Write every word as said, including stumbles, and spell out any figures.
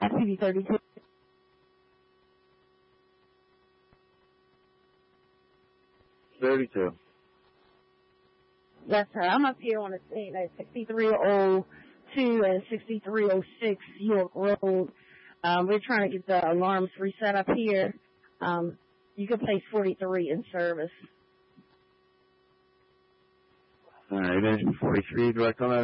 P D thirty-two. thirty-two. Yes, sir. I'm up here on the scene at sixty-three oh two and sixty-three oh six York Road. Um, we're trying to get the alarms reset up here. Um, you can place forty-three in service. All right, engine forty-three, direct on that.